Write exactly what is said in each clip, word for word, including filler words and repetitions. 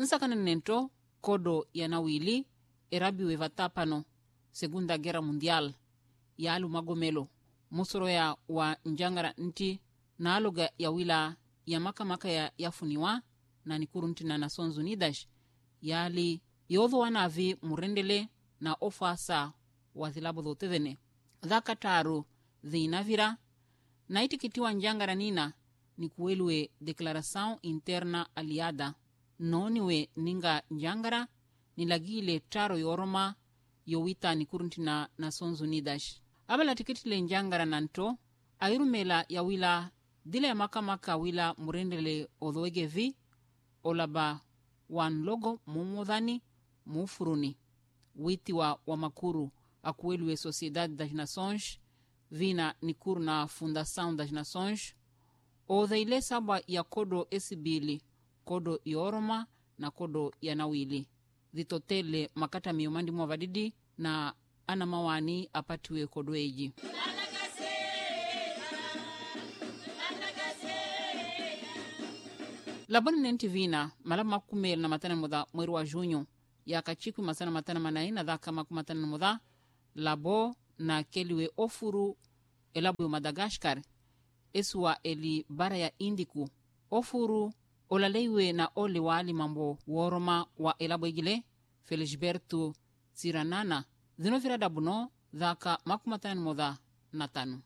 nsakana nento kodo ya nawili erabiwe vatapano Segunda Guerra Mundial ya alu magomelo musoro ya wa njangara nti na aloga ya wila ya maka maka ya yafuniwa na nikurunti na Nações Unidas yali yodho wanavi murendele na ofasa wazilabo dhotevene dhaka taru dhinavira na itikitiwa njangara nina ni kuelwe Declaração Interna Aliada noniwe ninga njangara nilagile taro yoroma yowita nikurunti na Nações Unidas abala tikitile njangara nanto airumela ya wila dile ya maka maka wila murendele odhoegevi olaba wan logo mumodhani mufuruni witi wa, wa makuru akuelwe Sociedade das Nações vina nikuru na Fundação das Nações o dhaile saba ya kodo esibili kodo yoroma na kodo ya nawili dhitotele makata miomandi mwavadidi na ana mawani apatiwe kodo eji laboni nenti vina malama kumel na matana muda mweru wa junyo ya kachiku masana matana manai na dhaka makumatana muda labo na keliwe ofuru elabu Madagascar eswa eli bara ya Indiku ofuru olaleiwe na ole wali mambo woroma wa elabu egile Felisberto Tsiranana dhinovira dabuno dhaka makumatana muda na tanu.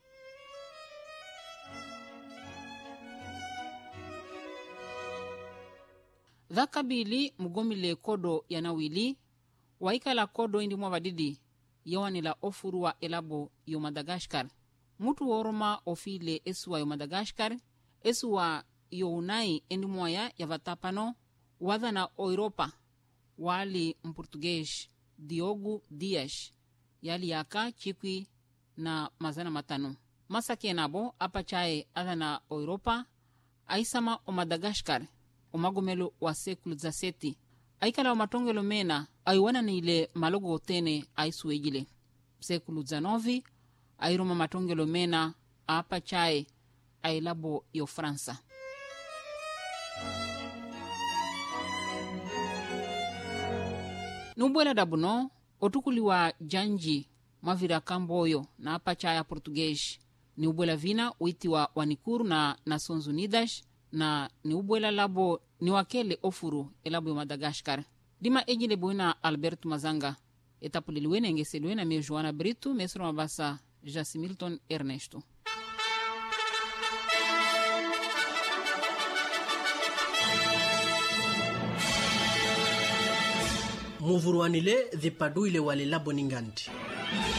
Dhaka bili mugomile kodo ya nawili waikala kodo indi mwavadidi yawani la ofuru wa elabo yo Madagascar mutu woroma ofile eswa yo Madagascar eswa yo unai indi mwaya ya vatapano wadha na Europa wali mportugues Diogo Dias yali yaka chikwi na mazana matano masake nabo apachae adha na Europa aisama o Madagascar o magomelo wa sekulu za seti aikala o matongelo mena aiwana ni ile malogo otene aisuegile sekulu za novi airoma matongelo mena apa chae ailabo yo Fransa. Nubwela dabuno otukuliwa janji mavira kamboyo na apa chae Português ni ubwela vina uitiwa wanikuru na Nações Unidas na ni ubwela labo ni wakele ofuru elabo ya Madagascar. Dima ejile buena Alberto Mazanga. Etapuliliwene engeseliwena me Joana Brito, mesro mabasa Jasimilton Ernesto. Muvuruanile dhipadu ile wale labo ningandi.